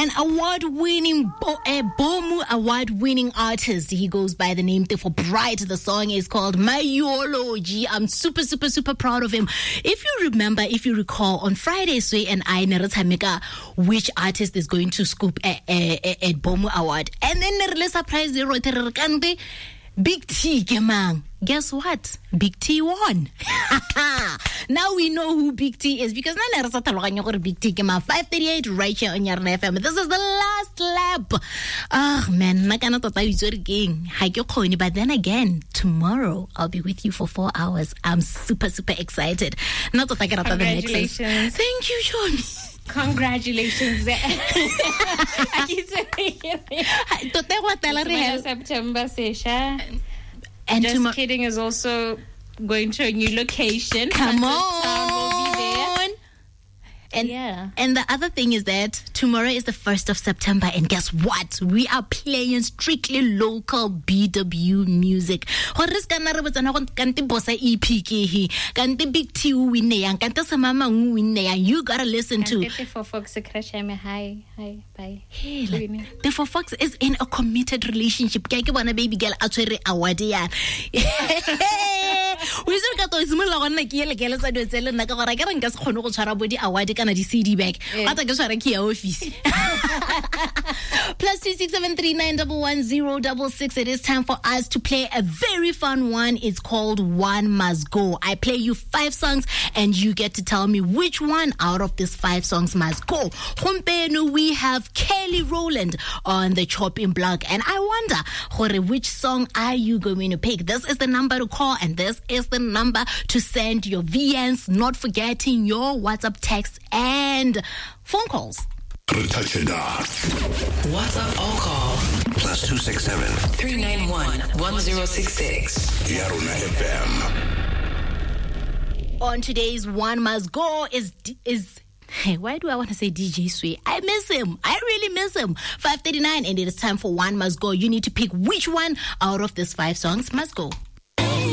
An award-winning BOMU award-winning artist. He goes by the name Tefo Bright. The song is called My Eulogy. I'm super proud of him. If you recall, on Friday, Sway and I Neretamika, which artist is going to scoop a BOMU award. And then Nerele surprise the Big T, Gemang. Guess what? Big T won. Now we know who Big T is because Big T came out 5:38 right here on Yarn FM. This is the last lap. Oh man, but then again, tomorrow I'll be with you for 4 hours. I'm super excited. Not that I get out of the necklace. Thank you, Sean. Congratulations. September session. And Just Kidding is also going to a new location. Come on. Will be there. And the other thing is that tomorrow is the 1st of September, and guess what? We are playing strictly local BW music. Big T you gotta listen to. For Fox, hi, bye. Hey, the For Fox is in a committed relationship. Baby girl, we still got to smell on the kill girls. I do tell and I can't guess Honoko award can a CD bag. I think I care office. Plus 26739111066. It is time for us to play a very fun one. It's called One Must Go. I play you 5 songs and you get to tell me which one out of these 5 songs must go. We have Kelly Rowland on the chopping block, and I wonder, which song are you going to pick? This is the number to call, and this is the number to send your VNs, not forgetting your WhatsApp text and phone calls. WhatsApp or call +267 391 1066. Yaruna FM. On today's One Must Go is hey, why do I want to say DJ Sway? I miss him. I really miss him. 5:39, and it is time for One Must Go. You need to pick which one out of these 5 songs must go.